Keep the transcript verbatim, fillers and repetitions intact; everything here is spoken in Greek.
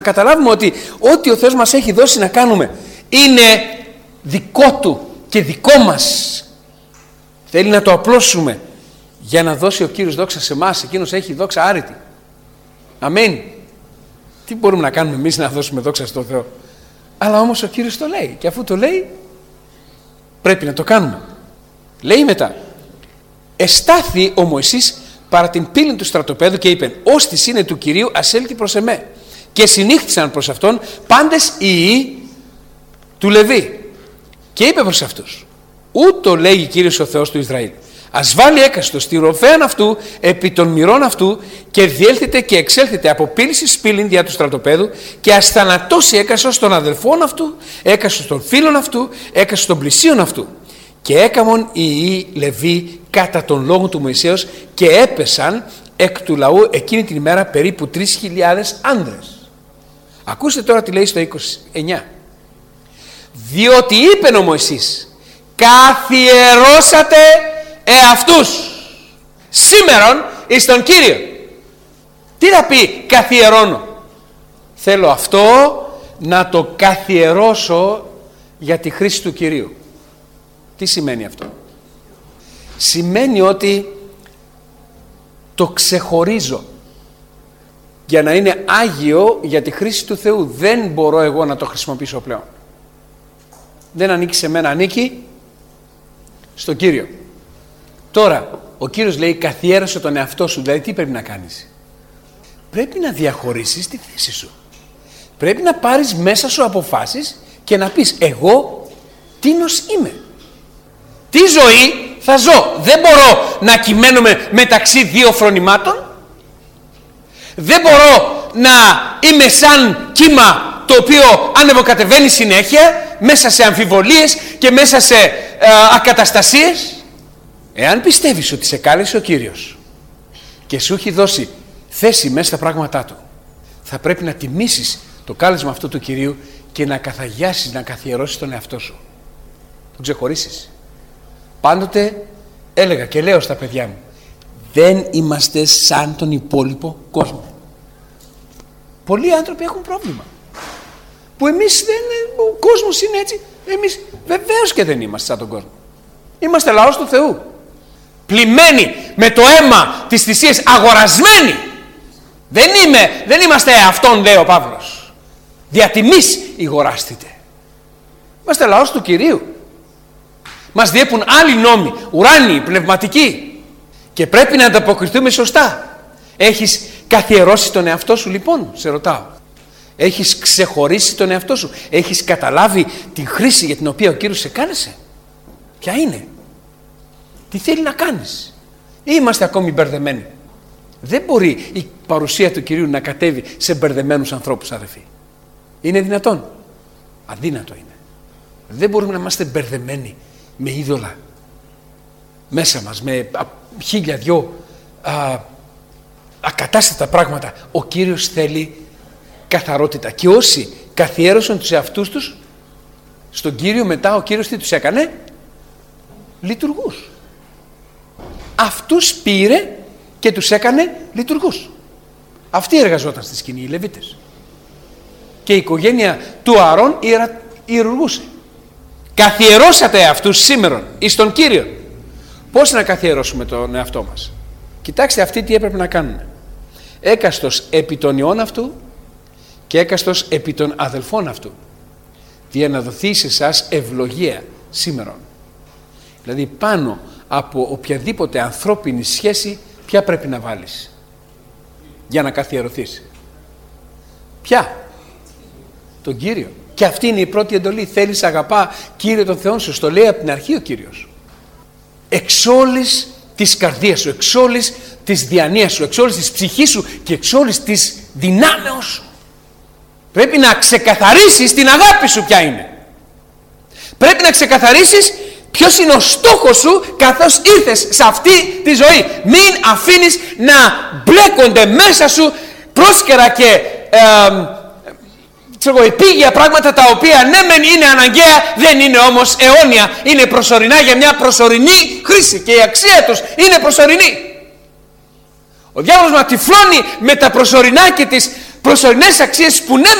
Καταλάβουμε ότι ό,τι ο Θεός μας έχει δώσει να κάνουμε είναι δικό Του και δικό μας. Θέλει να το απλώσουμε για να δώσει ο Κύριος δόξα σε εμάς. Εκείνος έχει δόξα άρρητη. Αμήν. Τι μπορούμε να κάνουμε εμείς να δώσουμε δόξα στον Θεό? Αλλά όμως ο Κύριος το λέει, και αφού το λέει πρέπει να το κάνουμε. Λέει μετά: εστάθη ο Μωυσής παρά την πύλη του στρατοπέδου και είπε: «Όστις είναι του Κυρίου, ας έλθει προς εμέ». Και συνήχθησαν προς αυτόν πάντες οι ιοί του Λεβί. Και είπε προς αυτούς: ούτω λέγει Κύριος ο Θεός του Ισραήλ, ας βάλει έκαστο στη ροφέαν αυτού επί των μυρών αυτού και διέλθετε και εξέλθετε από πύλη εις πύλην διά του στρατοπέδου και ας θανατώσει έκαστος των αδελφών αυτού, έκαστος των φίλων αυτού, έκαστος των πλησίων αυτού. Και έκαμον οι ιοί Λεβί κατά τον λόγο του Μωυσέως και έπεσαν εκ του λαού εκείνη την ημέρα περίπου τρεις χιλιάδες άνδρες. Ακούστε τώρα τι λέει στο είκοσι εννιά. Διότι είπε ο Μωυσής: καθιερώσατε εαυτούς σήμερον εις τον Κύριο. Τι θα πει καθιερώνω? Θέλω αυτό να το καθιερώσω για τη χρήση του Κυρίου. Τι σημαίνει αυτό? Σημαίνει ότι το ξεχωρίζω για να είναι άγιο για τη χρήση του Θεού. Δεν μπορώ εγώ να το χρησιμοποιήσω πλέον. Δεν ανήκει σε μένα, ανήκει στον Κύριο. Τώρα ο Κύριος λέει: καθιέρωσε τον εαυτό σου. Δηλαδή τι πρέπει να κάνεις? Πρέπει να διαχωρίσεις τη θέση σου. Πρέπει να πάρεις μέσα σου αποφάσεις και να πεις: εγώ τίνος είμαι. Τι ζωή θα ζω? Δεν μπορώ να κυμαίνομαι μεταξύ δύο φρονημάτων. Δεν μπορώ να είμαι σαν κύμα το οποίο ανεβοκατεβαίνει συνέχεια μέσα σε αμφιβολίες και μέσα σε ε, ακαταστασίες. Εάν πιστεύεις ότι σε κάλεσε ο Κύριος και σου έχει δώσει θέση μέσα στα πράγματά Του, θα πρέπει να τιμήσεις το κάλεσμα αυτό του Κυρίου και να καθαγιάσεις, να καθιερώσεις τον εαυτό σου. Τον ξεχωρίσεις. Πάντοτε έλεγα και λέω στα παιδιά μου: δεν είμαστε σαν τον υπόλοιπο κόσμο. Πολλοί άνθρωποι έχουν πρόβλημα. Που εμείς δεν, ο κόσμος είναι έτσι. Εμείς βεβαίως και δεν είμαστε σαν τον κόσμο. Είμαστε λαός του Θεού. Πλημμένοι με το αίμα της θυσίας, αγορασμένοι. Δεν, είμαι, δεν είμαστε αυτόν, λέει ο Παύλος. Δια τιμής ηγοράστητε. Είμαστε λαός του Κυρίου. Μας διέπουν άλλοι νόμοι, ουράνιοι, πνευματικοί. Και πρέπει να ανταποκριθούμε σωστά. Έχεις καθιερώσει τον εαυτό σου λοιπόν, σε ρωτάω? Έχεις ξεχωρίσει τον εαυτό σου? Έχεις καταλάβει την χρήση για την οποία ο Κύριος σε κάλεσε? Ποια είναι? Τι θέλει να κάνεις? Ή είμαστε ακόμη μπερδεμένοι? Δεν μπορεί η παρουσία του Κυρίου να κατέβει σε μπερδεμένους ανθρώπους, αδελφοί. Είναι δυνατόν? Αδύνατο είναι. Δεν μπορούμε να είμαστε μπερδεμένοι με είδωλα μέσα μας, με α, χίλια δυο α, ακατάστατα πράγματα. Ο Κύριος θέλει καθαρότητα. Και όσοι καθιέρωσαν τους εαυτούς τους στον Κύριο, μετά ο Κύριος τι τους έκανε? Λειτουργούς. Αυτούς πήρε και τους έκανε λειτουργούς. Αυτοί εργαζόταν στη σκηνή, οι Λεβίτες. Και η οικογένεια του Ααρών ιερουργούσε. Καθιερώσατε αυτούς σήμερον εις τον Κύριο. Πώς να καθιερώσουμε τον εαυτό μας? Κοιτάξτε αυτοί τι έπρεπε να κάνουν. Έκαστος επί των ιών αυτού και έκαστος επί των αδελφών αυτού, για να δοθεί σε εσάς ευλογία σήμερον. Δηλαδή πάνω από οποιαδήποτε ανθρώπινη σχέση, ποια πρέπει να βάλεις για να καθιερωθείς? Ποια? Τον Κύριο. Και αυτή είναι η πρώτη εντολή. Θέλεις, αγαπά Κύριε τον Θεό σου? Στο λέει από την αρχή ο Κύριος. Εξ όλης της καρδίας σου, εξ όλης της διανοίας σου, εξ όλης της ψυχής σου και εξ όλης της δυνάμεως σου. Πρέπει να ξεκαθαρίσεις την αγάπη σου ποια είναι. Πρέπει να ξεκαθαρίσεις ποιος είναι ο στόχος σου καθώς ήρθες σε αυτή τη ζωή. Μην αφήνεις να μπλέκονται μέσα σου πρόσκαιρα και ε, ξέρω, επίγεια πράγματα τα οποία ναι μεν είναι αναγκαία, δεν είναι όμως αιώνια. Είναι προσωρινά για μια προσωρινή χρήση και η αξία τους είναι προσωρινή. Ο διάβολος μας τυφλώνει με τα προσωρινά και τις Προσωρινές αξίες που ναι